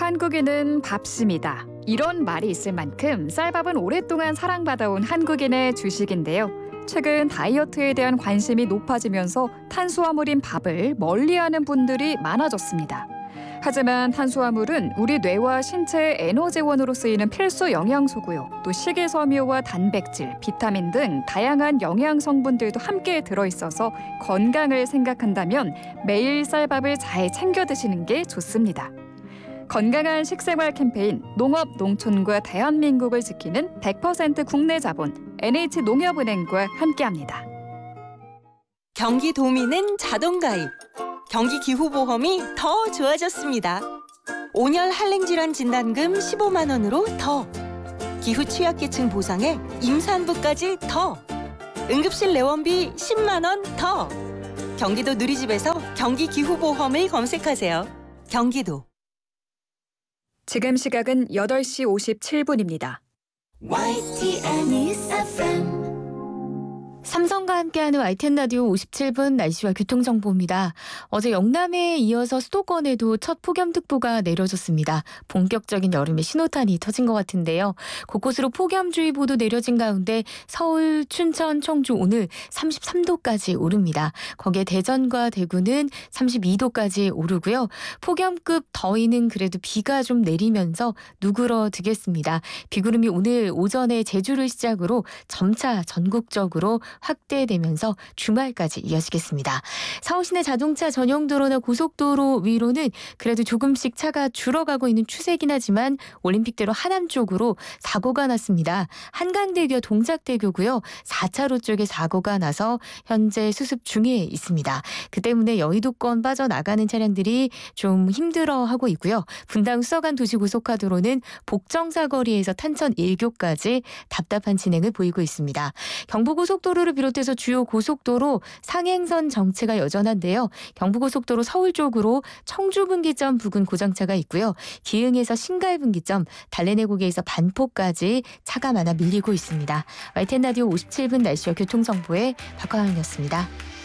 한국인은 밥심이다. 이런 말이 있을 만큼 쌀밥은 오랫동안 사랑받아온 한국인의 주식인데요. 최근 다이어트에 대한 관심이 높아지면서 탄수화물인 밥을 멀리하는 분들이 많아졌습니다. 하지만 탄수화물은 우리 뇌와 신체의 에너지원으로 쓰이는 필수 영양소고요. 또 식이섬유와 단백질, 비타민 등 다양한 영양 성분들도 함께 들어있어서 건강을 생각한다면 매일 쌀밥을 잘 챙겨 드시는 게 좋습니다. 건강한 식생활 캠페인 농업 농촌과 대한민국을 지키는 100% 국내 자본 NH농협은행과 함께합니다. 경기도민은 자동가입. 경기기후보험이 더 좋아졌습니다. 온열 한랭질환 진단금 15만 원으로 더. 기후 취약계층 보상에 임산부까지 더. 응급실 내원비 10만 원 더. 경기도 누리집에서 경기기후보험을 검색하세요. 경기도. 지금 시각은 8시 57분입니다. YTN News FM. 삼성과 함께하는 YTN 라디오 57분 날씨와 교통정보입니다. 어제 영남에 이어서 수도권에도 첫 폭염특보가 내려졌습니다. 본격적인 여름의 신호탄이 터진 것 같은데요. 곳곳으로 폭염주의보도 내려진 가운데 서울, 춘천, 청주 오늘 33도까지 오릅니다. 거기에 대전과 대구는 32도까지 오르고요. 폭염급 더위는 그래도 비가 좀 내리면서 누그러지겠습니다. 비구름이 오늘 오전에 제주를 시작으로 점차 전국적으로 확대되면서 주말까지 이어지겠습니다. 서울 시내 자동차 전용도로나 고속도로 위로는 그래도 조금씩 차가 줄어가고 있는 추세긴 하지만 올림픽대로 하남 쪽으로 사고가 났습니다. 한강대교 동작대교고요. 4차로 쪽에 사고가 나서 현재 수습 중에 있습니다. 그 때문에 여의도권 빠져나가는 차량들이 좀 힘들어하고 있고요. 분당 수서간 도시고속화도로는 복정사거리에서 탄천 1교까지 답답한 진행을 보이고 있습니다. 경부고속도로를 비롯해서 주요 고속도로 상행선 정체가 여전한데요. 경부고속도로 서울 쪽으로 청주분기점 부근 고정차가 있고요. 기흥에서 신갈분기점, 달래내고개에서 반포까지 차가 많아 밀리고 있습니다. YTN 라디오 57분 날씨와 교통정보의 박화영이었습니다.